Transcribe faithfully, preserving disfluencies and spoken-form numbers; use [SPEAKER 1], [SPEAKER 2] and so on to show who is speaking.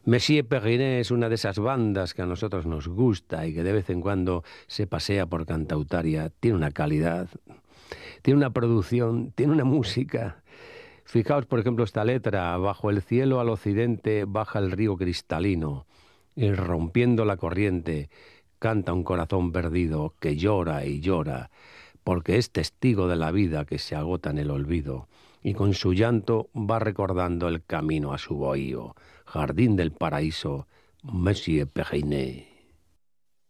[SPEAKER 1] Messier Periné es una de esas bandas que a nosotros nos gusta y que de vez en cuando se pasea por Cantautaria. Tiene una calidad, tiene una producción, tiene una música. Fijaos, por ejemplo, esta letra: bajo el cielo al occidente baja el río cristalino, y rompiendo la corriente canta un corazón perdido que llora y llora, porque es testigo de la vida que se agota en el olvido, y con su llanto va recordando el camino a su bohío. Jardín del paraíso, Monsieur Periné.